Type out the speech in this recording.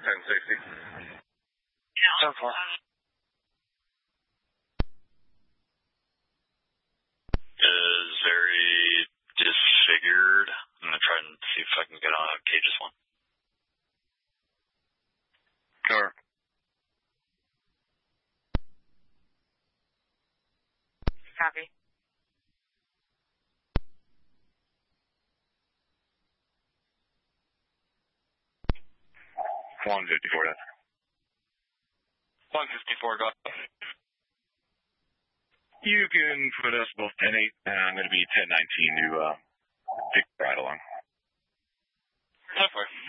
1060. Yeah. 10-4. Is very disfigured. I'm going to try and see if I can get on a Cages one. Sure. Copy. 154, then. 154, go ahead. You can put us both 10-8, and I'm going to be 10-19 to take the ride along. 10-4.